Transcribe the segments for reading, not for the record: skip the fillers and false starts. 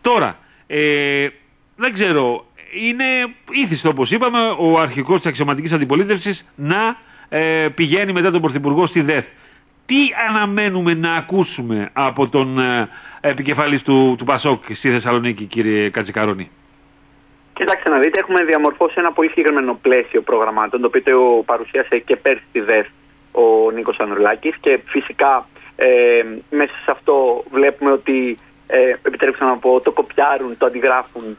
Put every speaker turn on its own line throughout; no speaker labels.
Τώρα, δεν ξέρω, είναι ήθιστο, όπως είπαμε, ο αρχηγός της αξιωματικής αντιπολίτευσης να πηγαίνει μετά τον Πρωθυπουργό στη ΔΕΘ. Τι αναμένουμε να ακούσουμε από τον επικεφαλής του ΠΑΣΟΚ στη Θεσσαλονίκη, κύριε Κατζικαρόνη?
Κοιτάξτε να δείτε, έχουμε διαμορφώσει ένα πολύ συγκεκριμένο πλαίσιο προγραμμάτων, το οποίο το παρουσίασε και πέρσι στη ΔΕΘ ο Νίκος Ανδρουλάκης, και φυσικά μέσα σε αυτό βλέπουμε ότι, επιτρέψτε να πω, το κοπιάρουν, το αντιγράφουν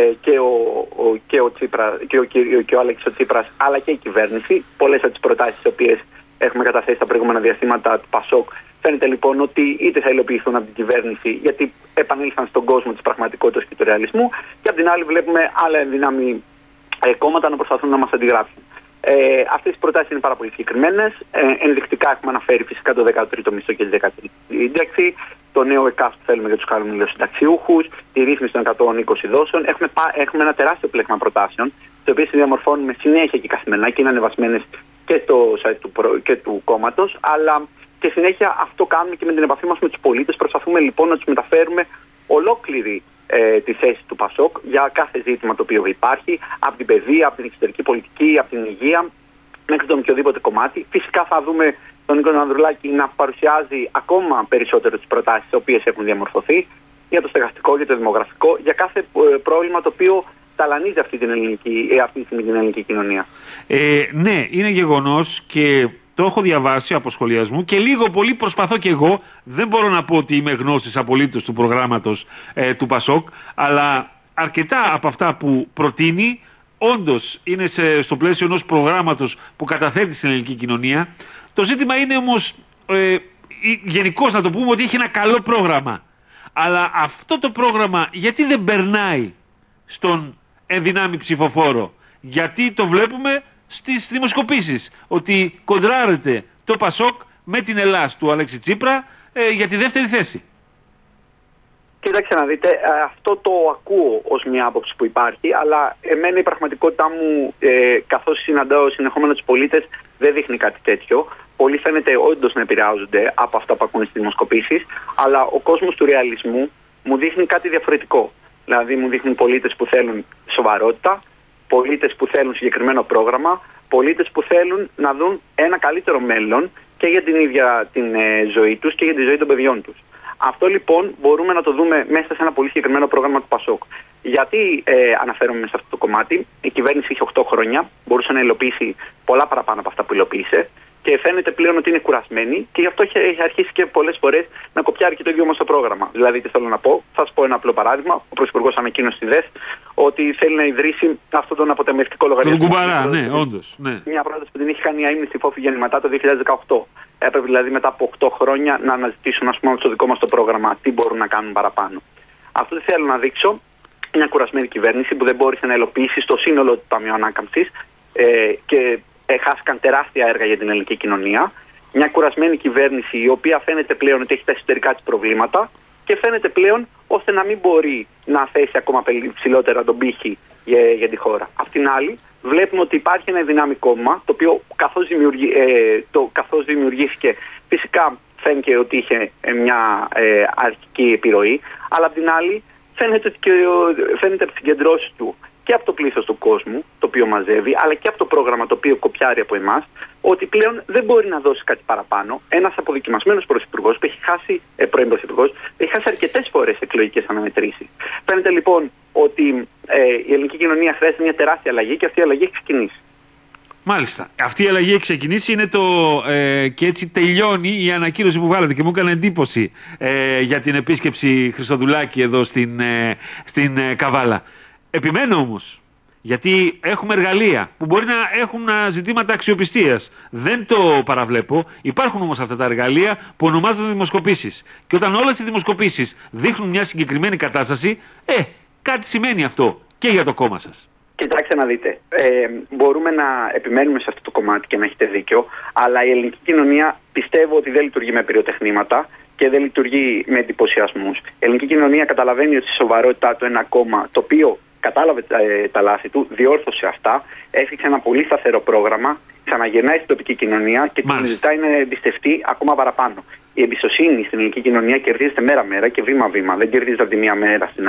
και ο Αλέξης Τσίπρας, αλλά και η κυβέρνηση. Πολλές από τις προτάσεις τις οποίες έχουμε καταθέσει τα προηγούμενα διαστήματα του ΠΑΣΟΚ φαίνεται λοιπόν ότι είτε θα υλοποιηθούν από την κυβέρνηση, γιατί επανήλθαν στον κόσμο της πραγματικότητας και του ρεαλισμού, και απ' την άλλη βλέπουμε άλλα δυνάμει κόμματα να προσπαθούν να μας αντιγράψουν. Αυτές οι προτάσεις είναι πάρα πολύ συγκεκριμένες. Ενδεικτικά έχουμε αναφέρει φυσικά το 13ο μισθό και τη 13η σύνταξη, το νέο ΕΚΑΣ που θέλουμε για τους χαμηλοσυνταξιούχους, τη ρύθμιση των 120 δόσεων. Έχουμε ένα τεράστιο πλέγμα προτάσεων, τις οποίες διαμορφώνουμε συνέχεια και καθημερινά και είναι ανεβασμένες και στο site του κόμματος, αλλά και συνέχεια αυτό κάνουμε και με την επαφή μας με τους πολίτες. Προσπαθούμε λοιπόν να τους μεταφέρουμε ολόκληρη τη θέση του ΠΑΣΟΚ για κάθε ζήτημα το οποίο υπάρχει, από την παιδεία, από την εξωτερική πολιτική, από την υγεία, μέχρι τον οποιοδήποτε κομμάτι. Φυσικά θα δούμε τον Νίκο Ανδρουλάκη να παρουσιάζει ακόμα περισσότερο τις προτάσεις τις οποίες έχουν διαμορφωθεί για το στεγαστικό, για το δημογραφικό, για κάθε πρόβλημα το οποίο ταλανίζει αυτή την ελληνική κοινωνία.
Ναι, είναι γεγονός και το έχω διαβάσει από σχολιασμού και λίγο πολύ προσπαθώ κι εγώ. Δεν μπορώ να πω ότι είμαι γνώστης απολύτως του προγράμματος του ΠΑΣΟΚ, αλλά αρκετά από αυτά που προτείνει όντως είναι στο πλαίσιο ενός προγράμματος που καταθέτει στην ελληνική κοινωνία. Το ζήτημα είναι όμως γενικώς να το πούμε ότι έχει ένα καλό πρόγραμμα. Αλλά αυτό το πρόγραμμα γιατί δεν περνάει στον ενδυνάμει ψηφοφόρο? Γιατί το βλέπουμε στις δημοσκοπήσεις ότι κοντράρεται το ΠΑΣΟΚ με την Ελλάς του Αλέξη Τσίπρα για τη δεύτερη θέση.
Κοίταξε να δείτε, αυτό το ακούω ως μια άποψη που υπάρχει, αλλά εμένα η πραγματικότητά μου, καθώς συναντάω συνεχόμενα τους πολίτες, δεν δείχνει κάτι τέτοιο. Πολλοί φαίνεται όντως να επηρεάζονται από αυτά που ακούνε στις δημοσκοπήσεις, αλλά ο κόσμος του ρεαλισμού μου δείχνει κάτι διαφορετικό. Δηλαδή μου δείχνουν πολίτες που θέλουν σοβαρότητα, πολίτες που θέλουν συγκεκριμένο πρόγραμμα, πολίτες που θέλουν να δουν ένα καλύτερο μέλλον και για την ίδια την ζωή τους και για τη ζωή των παιδιών τους. Αυτό λοιπόν μπορούμε να το δούμε μέσα σε ένα πολύ συγκεκριμένο πρόγραμμα του ΠΑΣΟΚ. Γιατί αναφέρομαι σε αυτό το κομμάτι? Η κυβέρνηση είχε 8 χρόνια, μπορούσε να υλοποιήσει πολλά παραπάνω από αυτά που υλοποίησε και φαίνεται πλέον ότι είναι κουρασμένη και γι' αυτό έχει αρχίσει και πολλές φορές να κοπιάρει και το ίδιο μας το πρόγραμμα. Δηλαδή, τι θέλω να πω, θα σας πω ένα απλό παράδειγμα. Ο Πρωθυπουργός ανακοίνωσε στη ΔΕΘ ότι θέλει να ιδρύσει αυτόν τον αποταμιευτικό λογαριασμό.
Τον κουμπαρά, ναι, όντως. Ναι.
Μια πρόταση που την είχε κάνει η ΑΕΜ στη ΦΟΦΗ γεννηματά το 2018. Έπρεπε δηλαδή μετά από 8 χρόνια να αναζητήσουν, ας πούμε, στο δικό μας το πρόγραμμα τι μπορούν να κάνουν παραπάνω. Αυτό τι θέλω να δείξω. Μια κουρασμένη κυβέρνηση που δεν μπόρεσε να υλοποιήσει στο σύνολο του Ταμείου Ανάκαμψης και χάθηκαν τεράστια έργα για την ελληνική κοινωνία. Μια κουρασμένη κυβέρνηση η οποία φαίνεται πλέον ότι έχει τα εσωτερικά της προβλήματα και φαίνεται πλέον ώστε να μην μπορεί να θέσει ακόμα ψηλότερα τον πύχη για τη χώρα. Απ' την άλλη, βλέπουμε ότι υπάρχει ένα δυνάμει κόμμα το οποίο καθώς δημιουργήθηκε, φυσικά φαίνεται ότι είχε μια αρχική επιρροή, αλλά απ' την άλλη φαίνεται από τις συγκεντρώσεις του και από το πλήθος του κόσμου, το οποίο μαζεύει, αλλά και από το πρόγραμμα το οποίο κοπιάρει από εμάς, ότι πλέον δεν μπορεί να δώσει κάτι παραπάνω. Ένας αποδοκιμασμένος πρωθυπουργός που έχει χάσει, πρώην πρωθυπουργός, έχει χάσει αρκετές φορές εκλογικές αναμετρήσεις. Φαίνεται λοιπόν ότι η ελληνική κοινωνία χρειάζεται μια τεράστια αλλαγή και αυτή η αλλαγή έχει ξεκινήσει.
Μάλιστα. Αυτή η αλλαγή έχει ξεκινήσει, είναι και έτσι τελειώνει η ανακοίνωση που βγάλατε και μου έκανε εντύπωση για την επίσκεψη Χριστοδουλάκη εδώ στην Καβάλα. Επιμένω όμως, γιατί έχουμε εργαλεία που μπορεί να έχουν ζητήματα αξιοπιστίας. Δεν το παραβλέπω. Υπάρχουν όμως αυτά τα εργαλεία που ονομάζονται δημοσκοπήσεις. Και όταν όλες οι δημοσκοπήσεις δείχνουν μια συγκεκριμένη κατάσταση, κάτι σημαίνει αυτό και για το κόμμα σας.
Κοιτάξτε να δείτε, μπορούμε να επιμένουμε σε αυτό το κομμάτι και να έχετε δίκιο, αλλά η ελληνική κοινωνία πιστεύω ότι δεν λειτουργεί με πυροτεχνήματα και δεν λειτουργεί με εντυπωσιασμούς. Η ελληνική κοινωνία καταλαβαίνει ότι στη σοβαρότητά του ένα κόμμα το οποίο κατάλαβε τα λάθη του, διόρθωσε αυτά, έφτιαξε ένα πολύ σταθερό πρόγραμμα, ξαναγεννάει στην τοπική κοινωνία και την ζητάει να εμπιστευτεί ακόμα παραπάνω. Η εμπιστοσύνη στην ελληνική κοινωνία κερδίζεται μέρα-μέρα και βήμα-βήμα. Δεν κερδίζεται από τη μία μέρα στην